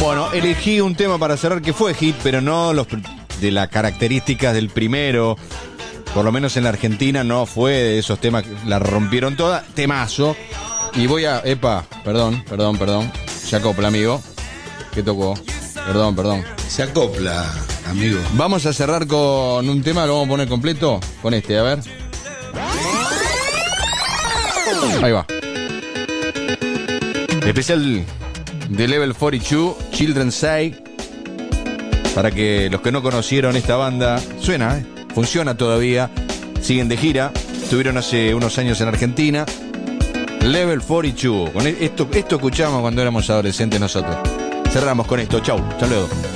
Bueno, elegí un tema para cerrar que fue hit, pero no de las características del primero. Por lo menos en la Argentina no fue de esos temas que la rompieron toda. Temazo. Y voy a... perdón. Se acopla, amigo. ¿Qué tocó? Perdón. Se acopla, amigo. Vamos a cerrar con un tema, lo vamos a poner completo. Con este, a ver. Ahí va. Especial de Level 42, Children Say. Para que los que no conocieron esta banda, suena, funciona todavía. Siguen de gira. Estuvieron hace unos años en Argentina. Level 42. Con esto escuchamos cuando éramos adolescentes nosotros. Cerramos con esto. Chau. Hasta luego.